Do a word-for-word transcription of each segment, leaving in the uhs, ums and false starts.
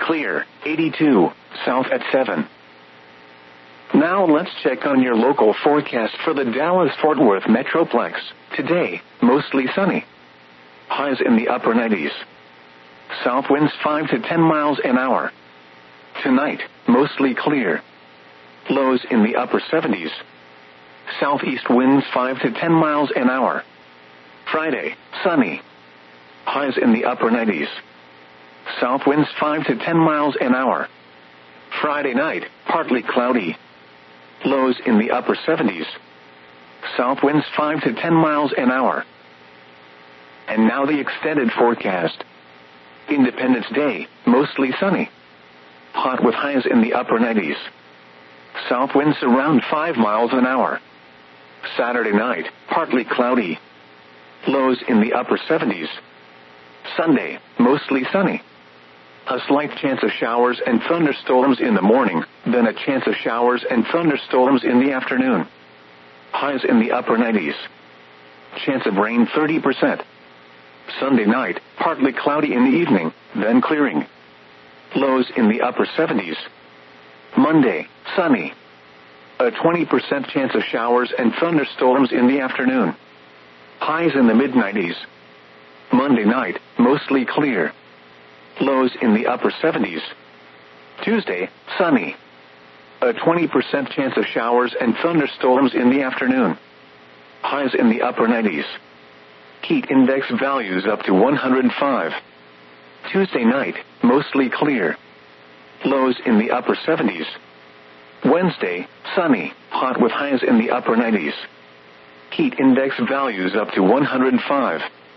clear, eighty-two, south at seven. Now let's check on your local forecast for the Dallas-Fort Worth Metroplex. Today, mostly sunny. Highs in the upper nineties. South winds five to ten miles an hour. Tonight, mostly clear. Lows in the upper seventies. Southeast winds five to ten miles an hour. Friday, sunny. Highs in the upper nineties. South winds five to ten miles an hour. Friday night, partly cloudy. Lows in the upper seventies. South winds five to ten miles an hour. And now the extended forecast. Independence Day, mostly sunny. Hot with highs in the upper nineties. South winds around five miles an hour. Saturday night, partly cloudy. Lows in the upper seventies. Sunday, mostly sunny. A slight chance of showers and thunderstorms in the morning, then a chance of showers and thunderstorms in the afternoon. Highs in the upper nineties. Chance of rain thirty percent. Sunday night, partly cloudy in the evening, then clearing. Lows in the upper seventies. Monday, sunny. A twenty percent chance of showers and thunderstorms in the afternoon. Highs in the mid nineties. Monday night, mostly clear. Lows in the upper seventies. Tuesday, sunny. A twenty percent chance of showers and thunderstorms in the afternoon. Highs in the upper nineties. Heat index values up to one hundred five. Tuesday night, mostly clear. Lows in the upper seventies. Wednesday, sunny, hot with highs in the upper nineties. Heat index values up to one hundred five.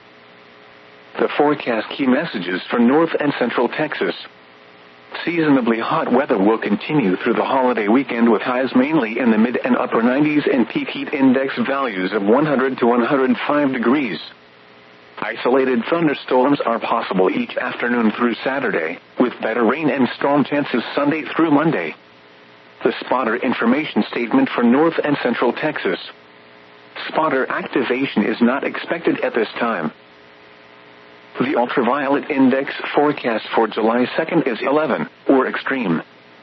The forecast key messages for North and Central Texas. Seasonably hot weather will continue through the holiday weekend with highs mainly in the mid and upper nineties and peak heat index values of one hundred to one hundred five degrees. Isolated thunderstorms are possible each afternoon through Saturday, with better rain and storm chances Sunday through Monday. The spotter information statement for North and Central Texas. Spotter activation is not expected at this time. The ultraviolet index forecast for July second is eleven, or extreme.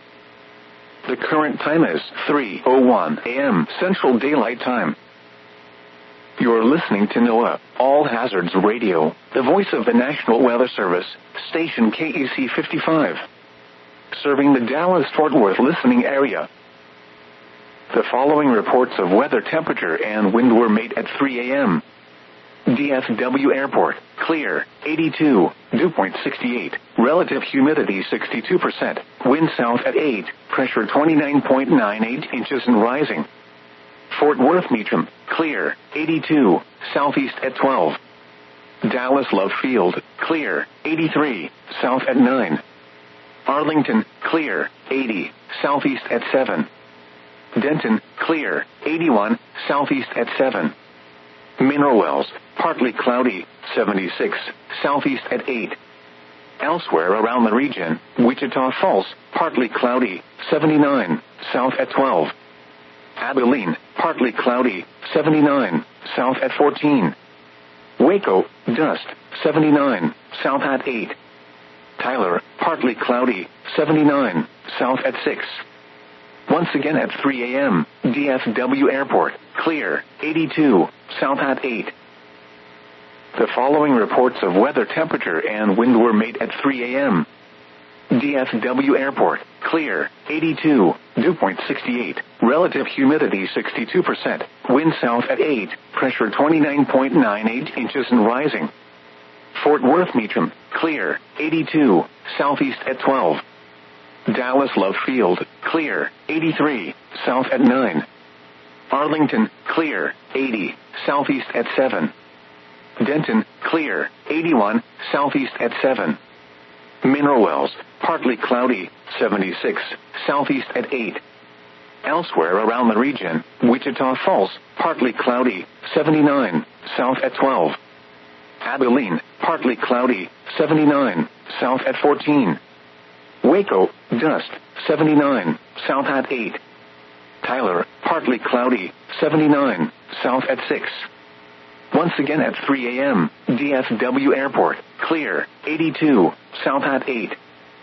The current time is three oh one a.m. Central Daylight Time. You're listening to NOAA, All Hazards Radio, the voice of the National Weather Service, station K E C fifty-five. Serving the Dallas-Fort Worth listening area. The following reports of weather temperature and wind were made at three a.m. D F W Airport, clear, eighty-two, dew point sixty-eight, relative humidity sixty-two percent, wind south at eight, pressure twenty-nine point nine eight inches and rising. Fort Worth Meacham, clear, eighty-two, southeast at twelve. Dallas Love Field, clear, eighty-three, south at nine. Arlington, clear, eighty, southeast at seven. Denton, clear, eighty-one, southeast at seven. Mineral Wells, partly cloudy, seventy-six, southeast at eight. Elsewhere around the region, Wichita Falls, partly cloudy, seventy-nine, south at twelve. Abilene, partly cloudy, seventy-nine, south at fourteen. Waco, dust, seventy-nine, south at eight. Tyler, partly cloudy, seventy-nine, south at six. Once again at three a.m., D F W Airport, clear, eighty-two, south at eight. The following reports of weather temperature and wind were made at three a.m. D F W Airport, clear, eighty-two, dew point sixty-eight, relative humidity sixty-two percent, wind south at eight, pressure twenty-nine point nine eight inches and rising. Fort Worth Meacham, clear, eighty-two, southeast at twelve. Dallas Love Field, clear, eighty-three, south at nine. Arlington, clear, eighty, southeast at seven. Denton, clear, eighty-one, southeast at seven. Mineral Wells, partly cloudy, seventy-six, southeast at eight. Elsewhere around the region, Wichita Falls, partly cloudy, seventy-nine, south at twelve. Abilene, partly cloudy, seventy-nine, south at fourteen. Waco, dust, seventy-nine, south at eight. Tyler, partly cloudy, seventy-nine, south at six. Once again at three a.m., D F W Airport, clear, eighty-two, south at eight.